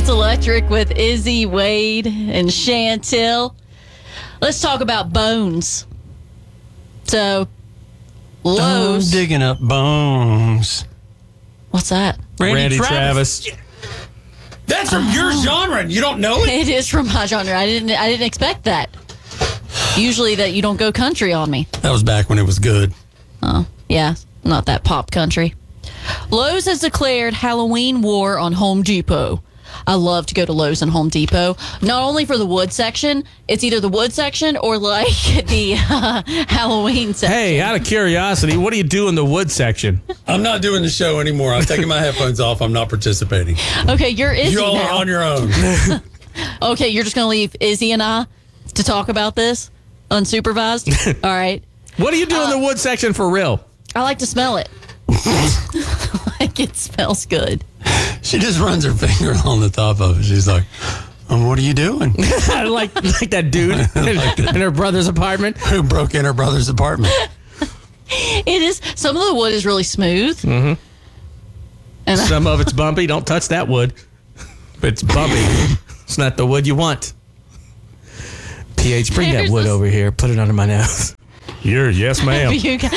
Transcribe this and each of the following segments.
It's Electric with Izzy, Wade, and Chantel. Let's talk about bones. So, Lowe's. I'm digging up bones. What's that? Randy Travis. That's from your genre, and you don't know it? It is from my genre. I didn't expect that. Usually that you don't go country on me. That was back when it was good. Oh, yeah. Not that pop country. Lowe's has declared Halloween war on Home Depot. I love to go to Lowe's and Home Depot. Not only for the wood section, it's either the wood section or like the Halloween section. Hey, out of curiosity, what do you do in the wood section? I'm not doing the show anymore. I'm taking my headphones off. I'm not participating. Okay, you're Izzy You all now. are on your own. Okay, you're just going to leave Izzy and I to talk about this unsupervised? All right. What do you do in the wood section for real? I like to smell it. Like it smells good. She just runs her finger on the top of it. She's like, what are you doing? like that dude in her brother's apartment. Who broke in her brother's apartment? It is. Some of the wood is really smooth. Mm-hmm. And some of it's bumpy. Don't touch that wood. But it's bumpy. It's not the wood you want. PH, bring that wood over here. Put it under my nose. Yes, ma'am.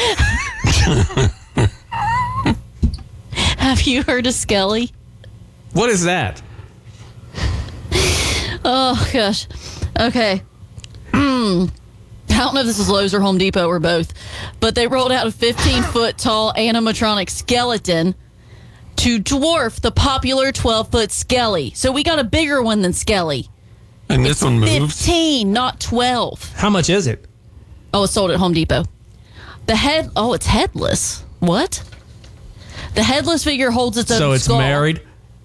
Have you heard of Skelly? What is that? Oh, gosh. Okay. I don't know if this is Lowe's or Home Depot or both, but they rolled out a 15-foot tall animatronic skeleton to dwarf the popular 12-foot Skelly. So we got a bigger one than Skelly. And this one moves? 15, not 12. How much is it? Oh, it's sold at Home Depot. It's headless. What? The headless figure holds its own skull. So it's married?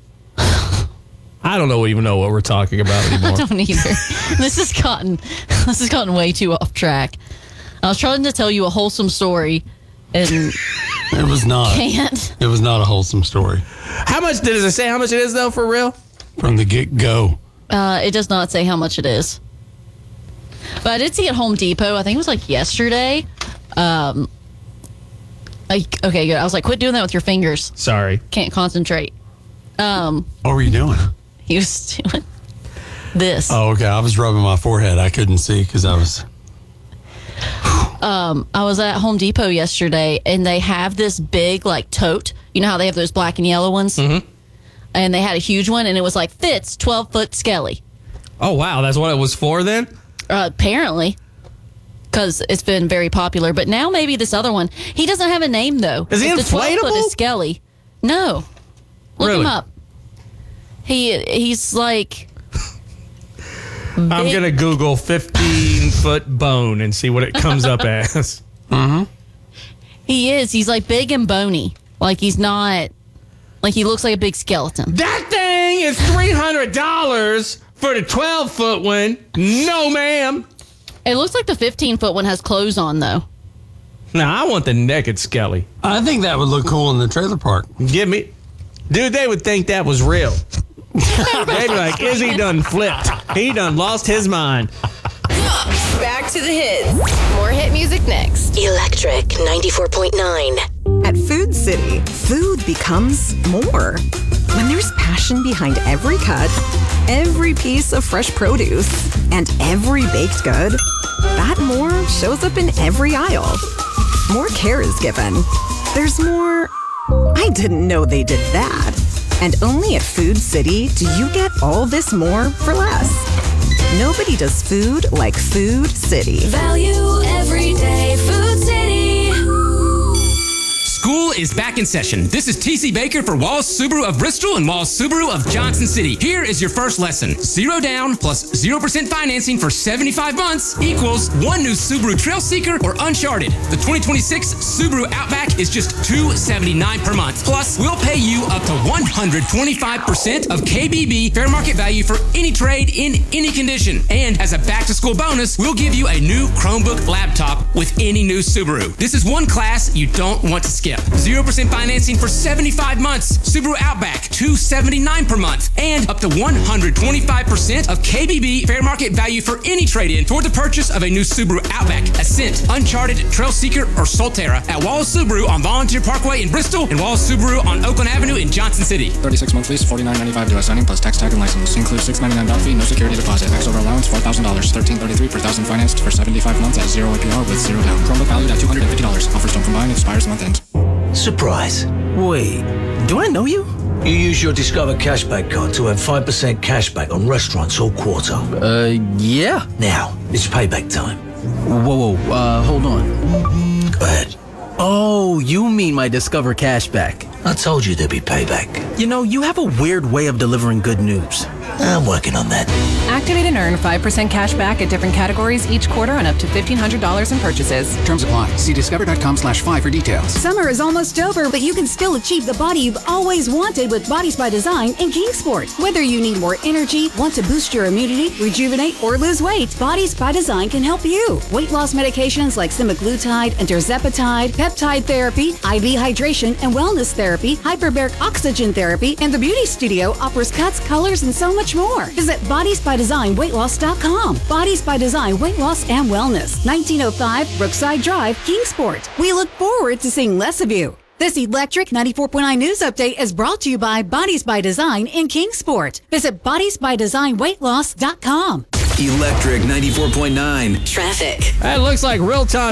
I don't even know what we're talking about anymore. I don't either. This has gotten way too off track. I was trying to tell you a wholesome story, and it was not. Can't. It was not a wholesome story. How much does it say? How much it is though, for real? From the get-go. It does not say how much it is. But I did see at Home Depot. I think it was like yesterday. Okay, good. I was like, quit doing that with your fingers. Sorry. Can't concentrate. What were you doing? He was doing this. Oh, okay. I was rubbing my forehead. I couldn't see because I was... I was at Home Depot yesterday, and they have this big, like, tote. You know how they have those black and yellow ones? Mm-hmm. And they had a huge one, and it was like, fits 12-foot Skelly. Oh, wow. That's what it was for then? Apparently. Because it's been very popular. But now maybe this other one. He doesn't have a name, though. Is he inflatable? The 12-foot is Skelly. No. Look him up. He's like... I'm going to Google 15-foot bone and see what it comes up as. Mm-hmm. He is. He's like big and bony. Like he's not... Like he looks like a big skeleton. That thing is $300 for the 12-foot one. No, ma'am. It looks like the 15-foot one has clothes on, though. Now, I want the naked Skelly. I think that would look cool in the trailer park. Give me... Dude, they would think that was real. They'd be like, Izzy done flipped. He done lost his mind. Back to the hits. More hit music next. Electric 94.9. At Food City, food becomes more. When there's passion behind every cut, every piece of fresh produce, and every baked good, that more shows up in every aisle. More care is given. There's more... I didn't know they did that. And only at Food City do you get all this more for less. Nobody does food like Food City. Value every day. Food City. School is back in session. This is TC Baker for Wallace Subaru of Bristol and Wallace Subaru of Johnson City. Here is your first lesson. 0 down plus 0% financing for 75 months equals one new Subaru Trailseeker or Uncharted. The 2026 Subaru Outback is just $279 per month. Plus, we'll pay you up to 125% of KBB fair market value for any trade in any condition. And as a back-to-school bonus, we'll give you a new Chromebook laptop with any new Subaru. This is one class you don't want to skip. skip. 0% financing for 75 months. Subaru Outback, $279 per month. And up to 125% of KBB fair market value for any trade-in toward the purchase of a new Subaru Outback, Ascent, Uncharted, Trailseeker, or Solterra at Wallace Subaru on Volunteer Parkway in Bristol and Wallace Subaru on Oakland Avenue in Johnson City. 36-month lease, $49.95 US signing plus tax, tag, and license. Includes $6.99 down fee, no security deposit. Max over allowance, $4,000. $13.33 per thousand financed for 75 months at 0 APR with 0 down. Chromebook valued at $250. Offers don't combine, expires month ends. Surprise. Wait, do I know you? You use your Discover Cashback card to earn 5% cashback on restaurants all quarter. Yeah. Now, it's payback time. Whoa, hold on. Go ahead. Oh, you mean my Discover Cashback. I told you there'd be payback. You know, you have a weird way of delivering good news. I'm working on that. Activate and earn 5% cash back at different categories each quarter on up to $1,500 in purchases. Terms apply. See discover.com/5 for details. Summer is almost over, but you can still achieve the body you've always wanted with Bodies by Design and Kingsport. Whether you need more energy, want to boost your immunity, rejuvenate, or lose weight, Bodies by Design can help you. Weight loss medications like semaglutide, tirzepatide, peptide therapy, IV hydration and wellness therapy, hyperbaric oxygen therapy, and the Beauty Studio offers cuts, colors, and so much more. Visit bodiesbydesignweightloss.com. Bodies by Design Weight Loss and Wellness, 1905 Brookside Drive, Kingsport. We look forward to seeing less of you. This Electric 94.9 News Update is brought to you by Bodies by Design in Kingsport. Visit bodiesbydesignweightloss.com. Electric 94.9. Traffic. That looks like real-time